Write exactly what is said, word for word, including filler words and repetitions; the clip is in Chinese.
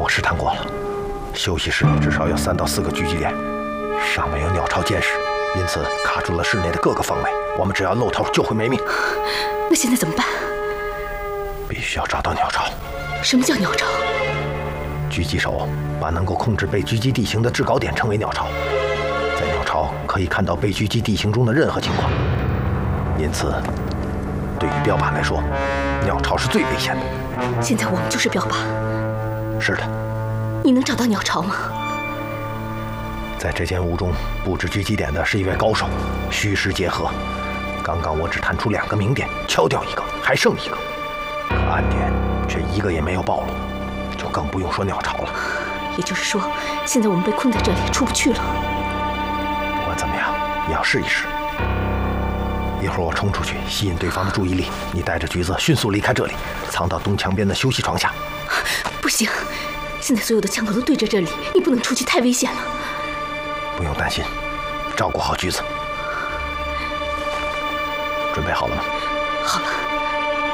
试探过了，休息室里至少有三到四个狙击点，上面有鸟巢监视，因此卡住了室内的各个方位。我们只要露头就会没命。 那现在怎么办？ 必须要找到鸟巢。 什么叫鸟巢？ 狙击手把能够控制被狙击地形的制高点称为鸟巢，在鸟巢可以看到被狙击地形中的任何情况。因此，对于标靶来说，鸟巢是最危险的。 现在我们就是标靶。 是的。 你能找到鸟巢吗？ 在这间屋中布置狙击点的是一位高手，虚实结合。刚刚我只探出两个明点，敲掉一个，还剩一个，可暗点却一个也没有暴露，就更不用说鸟巢了。 也就是说，现在我们被困在这里，出不去了。 不管怎么样，也要试一试。一会儿我冲出去，吸引对方的注意力，你带着橘子迅速离开这里，藏到东墙边的休息床下。 不行，现在所有的枪口都对着这里，你不能出去，太危险了。 不用担心，照顾好橘子。准备好了吗？ 好了。